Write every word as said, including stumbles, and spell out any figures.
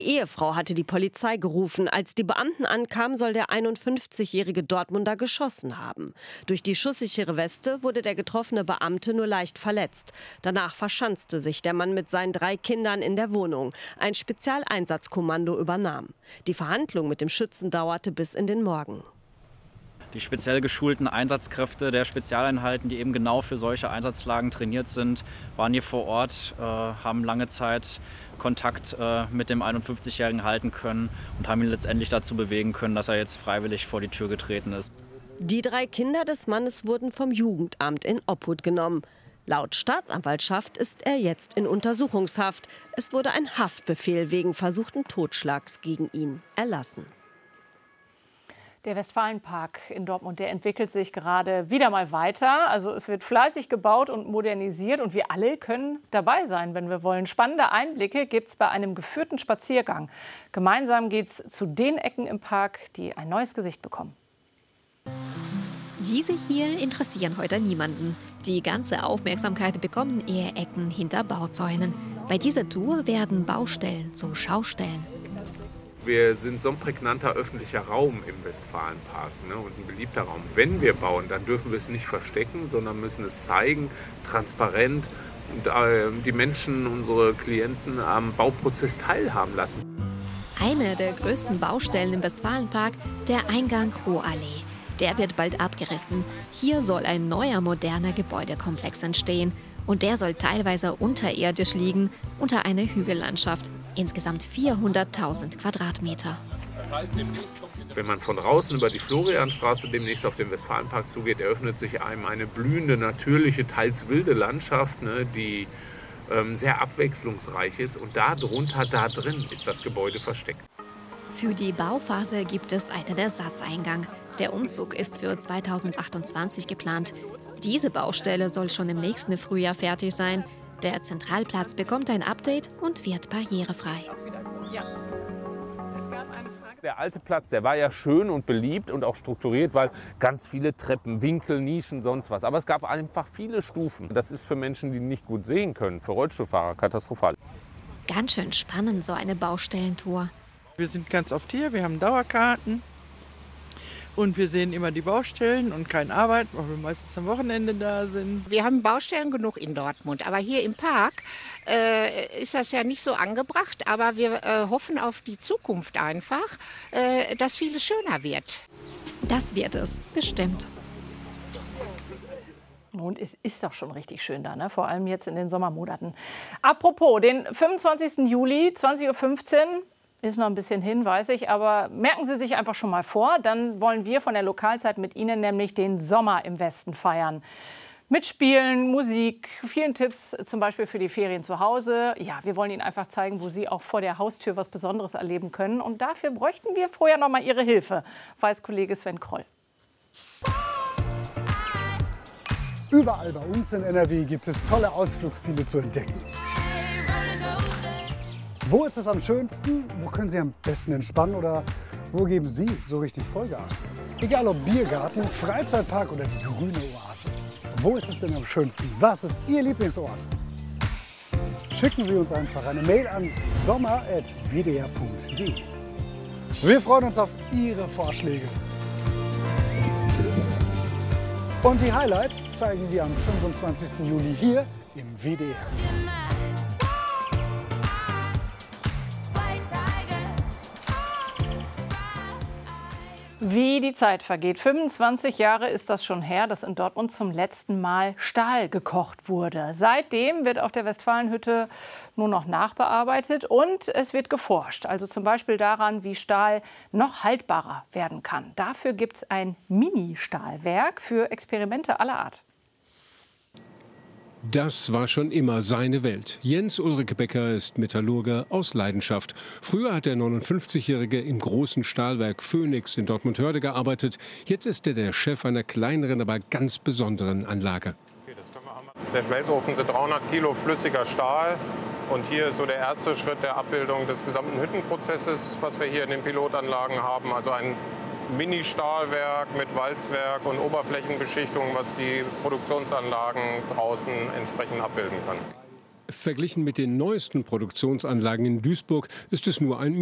Die Ehefrau hatte die Polizei gerufen. Als die Beamten ankamen, soll der einundfünfzigjährige Dortmunder geschossen haben. Durch die schusssichere Weste wurde der getroffene Beamte nur leicht verletzt. Danach verschanzte sich der Mann mit seinen drei Kindern in der Wohnung. Ein Spezialeinsatzkommando übernahm. Die Verhandlung mit dem Schützen dauerte bis in den Morgen. Die speziell geschulten Einsatzkräfte der Spezialeinheiten, die eben genau für solche Einsatzlagen trainiert sind, waren hier vor Ort, äh, haben lange Zeit Kontakt äh, mit dem einundfünfzigjährigen halten können und haben ihn letztendlich dazu bewegen können, dass er jetzt freiwillig vor die Tür getreten ist. Die drei Kinder des Mannes wurden vom Jugendamt in Obhut genommen. Laut Staatsanwaltschaft ist er jetzt in Untersuchungshaft. Es wurde ein Haftbefehl wegen versuchten Totschlags gegen ihn erlassen. Der Westfalenpark in Dortmund, der entwickelt sich gerade wieder mal weiter. Also es wird fleißig gebaut und modernisiert und wir alle können dabei sein, wenn wir wollen. Spannende Einblicke gibt es bei einem geführten Spaziergang. Gemeinsam geht es zu den Ecken im Park, die ein neues Gesicht bekommen. Diese hier interessieren heute niemanden. Die ganze Aufmerksamkeit bekommen eher Ecken hinter Bauzäunen. Bei dieser Tour werden Baustellen zu Schaustellen. Wir sind so ein prägnanter öffentlicher Raum im Westfalenpark, ne, und ein beliebter Raum. Wenn wir bauen, dann dürfen wir es nicht verstecken, sondern müssen es zeigen, transparent, und äh, die Menschen, unsere Klienten am Bauprozess teilhaben lassen. Eine der größten Baustellen im Westfalenpark, der Eingang Ruhrallee. Der wird bald abgerissen. Hier soll ein neuer, moderner Gebäudekomplex entstehen. Und der soll teilweise unterirdisch liegen, unter einer Hügellandschaft. Insgesamt vierhunderttausend Quadratmeter. Wenn man von draußen über die Florianstraße demnächst auf den Westfalenpark zugeht, eröffnet sich einem eine blühende, natürliche, teils wilde Landschaft, ne, die ähm, sehr abwechslungsreich ist. Und darunter, da drin, ist das Gebäude versteckt. Für die Bauphase gibt es einen Ersatzeingang. Der Umzug ist für zweitausendachtundzwanzig geplant. Diese Baustelle soll schon im nächsten Frühjahr fertig sein. Der Zentralplatz bekommt ein Update und wird barrierefrei. Der alte Platz, der war ja schön und beliebt und auch strukturiert, weil ganz viele Treppen, Winkel, Nischen, sonst was. Aber es gab einfach viele Stufen. Das ist für Menschen, die nicht gut sehen können, für Rollstuhlfahrer katastrophal. Ganz schön spannend, so eine Baustellentour. Wir sind ganz oft hier, wir haben Dauerkarten. Und wir sehen immer die Baustellen und keine Arbeit, weil wir meistens am Wochenende da sind. Wir haben Baustellen genug in Dortmund, aber hier im Park äh, ist das ja nicht so angebracht. Aber wir äh, hoffen auf die Zukunft einfach, äh, dass vieles schöner wird. Das wird es, bestimmt. Und es ist doch schon richtig schön da, ne? Vor allem jetzt in den Sommermonaten. Apropos, den fünfundzwanzigsten Juli, zwanzig Uhr fünfzehn. Ist noch ein bisschen hin, weiß ich, aber merken Sie sich einfach schon mal vor. Dann wollen wir von der Lokalzeit mit Ihnen nämlich den Sommer im Westen feiern. Mit Spielen, Musik, vielen Tipps, zum Beispiel für die Ferien zu Hause. Ja, wir wollen Ihnen einfach zeigen, wo Sie auch vor der Haustür was Besonderes erleben können. Und dafür bräuchten wir vorher noch mal Ihre Hilfe, weiß Kollege Sven Kroll. Überall bei uns in N R W gibt es tolle Ausflugsziele zu entdecken. Wo ist es am schönsten? Wo können Sie am besten entspannen? Oder wo geben Sie so richtig Vollgas? Egal ob Biergarten, Freizeitpark oder die grüne Oase. Wo ist es denn am schönsten? Was ist Ihr Lieblingsort? Schicken Sie uns einfach eine Mail an sommer at w d r punkt d e. Wir freuen uns auf Ihre Vorschläge. Und die Highlights zeigen wir am fünfundzwanzigsten Juli hier im W D R. Wie die Zeit vergeht. fünfundzwanzig Jahre ist das schon her, dass in Dortmund zum letzten Mal Stahl gekocht wurde. Seitdem wird auf der Westfalenhütte nur noch nachbearbeitet und es wird geforscht. Also zum Beispiel daran, wie Stahl noch haltbarer werden kann. Dafür gibt es ein Mini-Stahlwerk für Experimente aller Art. Das war schon immer seine Welt. Jens Ulrike Becker ist Metallurger aus Leidenschaft. Früher hat der neunundfünfzigjährige im großen Stahlwerk Phoenix in Dortmund-Hörde gearbeitet. Jetzt ist er der Chef einer kleineren, aber ganz besonderen Anlage. Der Schmelzofen sind dreihundert Kilo flüssiger Stahl. Und hier ist so der erste Schritt der Abbildung des gesamten Hüttenprozesses, was wir hier in den Pilotanlagen haben. Also ein Mini-Stahlwerk mit Walzwerk und Oberflächenbeschichtung, was die Produktionsanlagen draußen entsprechend abbilden kann. Verglichen mit den neuesten Produktionsanlagen in Duisburg ist es nur ein